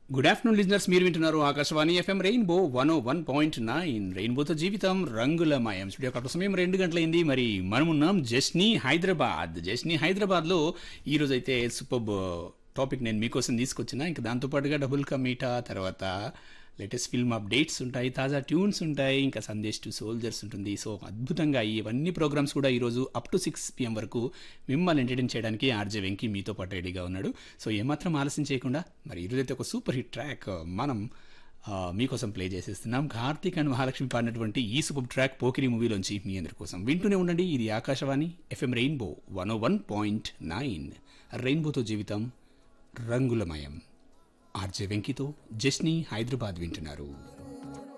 Good afternoon listeners, మీరు వింటున్నారు Akashvani FM rainbow 101.9. రెయిన్బోతో జీవితం రంగులమయం. స్టూడియో కట్ట సమయం 2 గంటలైంది. మరి మనమున్నాం జస్నీ హైదరాబాద్లో ఈరోజు అయితే సూపర్ టాపిక్ నేను మీకోసం తీసుకొచ్చిన. ఇంకా దాంతోపాటుగా డబుల్ కా మీఠా, తర్వాత లేటెస్ట్ ఫిల్మ్ అప్డేట్స్ ఉంటాయి, తాజా ట్యూన్స్ ఉంటాయి, ఇంకా సందేశ్ టు సోల్జర్స్ ఉంటుంది. సో అద్భుతంగా ఇవన్నీ ప్రోగ్రామ్స్ కూడా ఈరోజు అప్ టు 6 PM వరకు మిమ్మల్ని ఎంటర్టైన్ చేయడానికి ఆర్జే వెంకీ మీతో పాటు రెడీగా ఉన్నాడు. సో ఏమాత్రం ఆలస్యం చేయకుండా మరి ఈరోజైతే ఒక సూపర్ హిట్ ట్రాక్ మనం మీకోసం ప్లే చేసేస్తున్నాం. కార్తీక్ అండ్ మహాలక్ష్మి పాడినటువంటి ఈ సూపర్ ట్రాక్ పోకిరి మూవీలోంచి మీ అందరి కోసం వింటూనే ఉండండి. ఇది ఆకాశవాణి ఎఫ్ఎం రెయిన్బో 101.9. రెయిన్బోతో జీవితం రంగులమయం. ఆర్జే వెంకీతో జస్నీ హైదరాబాద్ వింటున్నారు.